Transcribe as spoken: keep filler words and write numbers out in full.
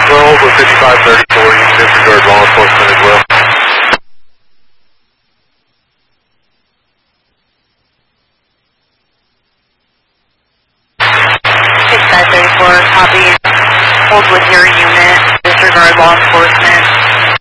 Well, with fifty-five thirty-four, you can disregard law enforcement as well. fifty-five thirty-four, copy. Hold with your unit, disregard law enforcement.